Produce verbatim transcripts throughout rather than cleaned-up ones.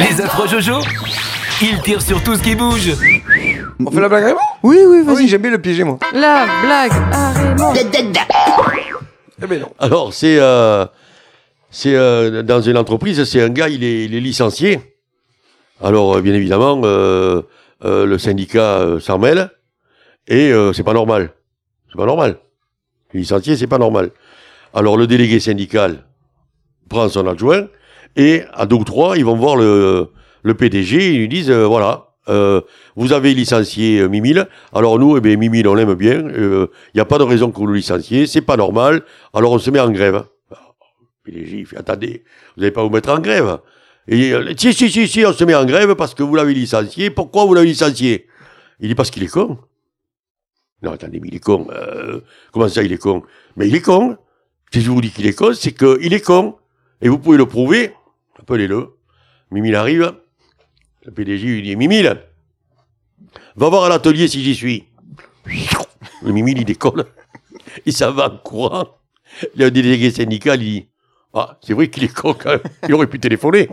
Les affreux Jojo, ils tirent sur tout ce qui bouge. On fait la blague à Raymond ? Oui, oui, vas-y. Oui, j'aime bien le piéger, moi. La blague à Raymond. Eh ben non. Alors, c'est, euh, c'est euh, dans une entreprise, c'est un gars, il est, il est licencié. Alors, euh, bien évidemment, euh, euh, le syndicat euh, s'en mêle et euh, c'est pas normal. C'est pas normal. Le licencié, c'est pas normal. Alors, le délégué syndical prend son adjoint et à deux ou trois, ils vont voir le, le P D G et ils lui disent, euh, voilà, euh, vous avez licencié euh, Mimile. Alors nous, eh bien, Mimile, on l'aime bien. Il euh, n'y a pas de raison que vous le licenciez. C'est pas normal. Alors on se met en grève. Alors, le P D G, il fait, attendez, vous n'allez pas vous mettre en grève. Et euh, si, si, si, si, on se met en grève parce que vous l'avez licencié. Pourquoi vous l'avez licencié? Il dit parce qu'il est con. Non, attendez, mais il est con. Euh, comment ça, il est con? Mais il est con. Si je vous dis qu'il est con, c'est qu'il est con. Et vous pouvez le prouver. Appelez-le. Mimile arrive. Le P D G lui dit, Mimile, va voir à l'atelier si j'y suis. Le Mimile, il décolle. Il s'en va en courant. Le délégué syndical, il dit, ah, c'est vrai qu'il est con quand même. Il aurait pu téléphoner.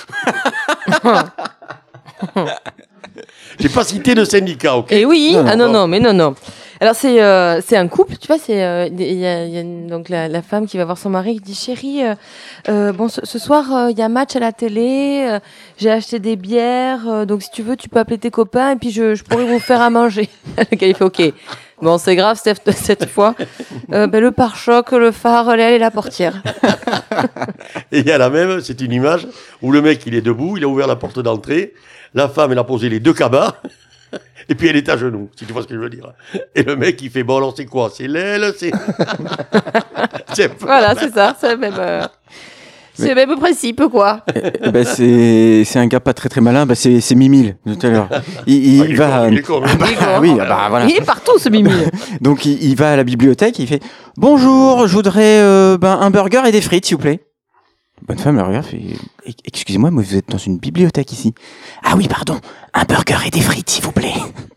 J'ai pas cité de syndicat, ok? Et oui, non, ah non, non, non, mais non, non. Alors, c'est, euh, c'est un couple, tu vois, c'est, il euh, y a, y a une, donc la, la femme qui va voir son mari qui dit, chérie, euh, euh, bon, ce, ce soir, il euh, y a match à la télé, euh, j'ai acheté des bières, euh, donc si tu veux, tu peux appeler tes copains et puis je, je pourrais vous faire à manger. Le gars, il fait, ok. Bon, c'est grave, Steph, cette fois. Euh, ben, le pare-choc, le phare, l'aile et la portière. Et il y a la même, c'est une image où le mec, il est debout, il a ouvert la porte d'entrée, la femme, elle a posé les deux cabas, et puis elle est à genoux, si tu vois ce que je veux dire. Et le mec, il fait, bon, alors c'est quoi? C'est l'aile, c'est... c'est... Voilà, c'est ça, c'est le même, euh... c'est le même principe, quoi. Eh ben c'est, c'est un gars pas très très malin, bah c'est, c'est Mimile, tout à l'heure. Il, il, Ah, il est va... con, il est con, hein. Ah bah, Il est con. oui, ah bah, voilà. Il est partout, ce Mimile. Donc il, il va à la bibliothèque, il fait « Bonjour, je voudrais euh, ben, un burger et des frites, s'il vous plaît. » Bonne femme la regarde, fait « Excusez-moi, mais vous êtes dans une bibliothèque ici. »« Ah oui, pardon, un burger et des frites, s'il vous plaît. »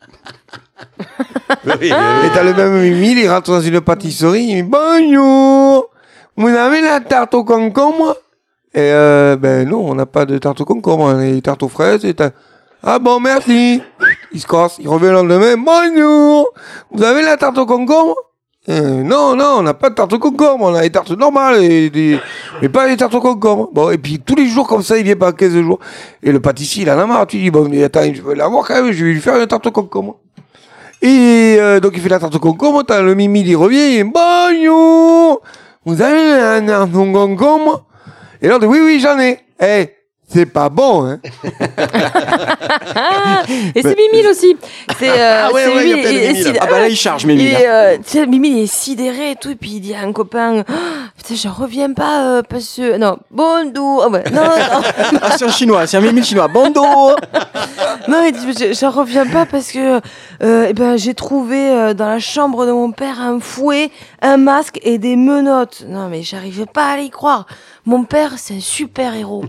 Oui, oui, Et t'as le même Mimile, il rentre dans une pâtisserie, il dit « Bonjour, vous avez la tarte au concombre ?» Et euh, ben non, on n'a pas de tarte au concombre, on a des tartes aux fraises et t'as... Ah bon, merci. Il se casse, il revient le lendemain. Bonjour, vous avez la tarte au concombre? euh, Non, non, on n'a pas de tarte au concombre, on a des tartes normales, et des... mais pas des tartes au concombre. Bon, et puis tous les jours comme ça, il vient pas quinze jours. Et le pâtissier, il en a marre, tu dis, bon, mais attends, je vais l'avoir quand même, je vais lui faire une tarte au concombre. Et euh, donc il fait la tarte au concombre, t'as le Mimi, il revient, il dit, bonjour, vous avez la tarte au concombre? Et l'autre dit, oui, oui, j'en ai. Eh, hey, c'est pas bon, hein. Et c'est Mimile aussi. C'est, euh, Ah ouais, c'est ouais, il y a Mimile, plein de et- et Mimile. sid- Ah bah là, il charge Mimile. Et euh, tu sais, Mimile, il est sidéré et tout, et puis il dit à un copain, oh, putain, je reviens pas euh, parce que... Non, Bondo. Oh, ouais, non, non. Ah, c'est un chinois, c'est un Mimile chinois. Bando. Non, il dit, je, je reviens pas parce que euh, eh ben, j'ai trouvé euh, dans la chambre de mon père un fouet, un masque et des menottes. Non, mais j'arrivais pas à y croire. Mon père, c'est un super héros.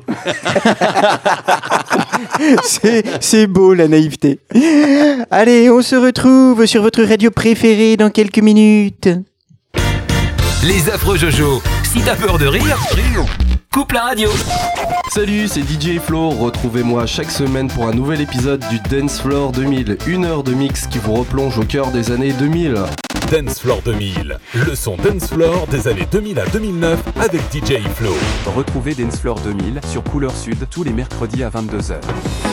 c'est, c'est beau la naïveté. Allez, on se retrouve sur votre radio préférée dans quelques minutes. Les affreux Jojo, si t'as peur de rire, coupe la radio. Salut, c'est D J Flo. Retrouvez-moi chaque semaine pour un nouvel épisode du Dance Floor deux mille. Une heure de mix qui vous replonge au cœur des années deux mille. Dance Floor deux mille, le son Dance Floor des années deux mille à deux mille neuf avec D J Flo. Retrouvez Dance Floor deux mille sur Couleur Sud tous les mercredis à vingt-deux heures.